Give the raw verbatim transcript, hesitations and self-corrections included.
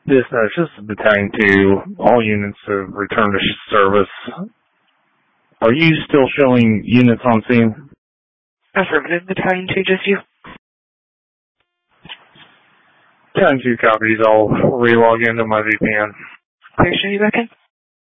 Dispatch, this is Battalion two. All units have returned to service. Are you still showing units on scene? Affirmative, Battalion two, just you. Battalion two copies. I'll relog into my V P N. Clear, show you back in.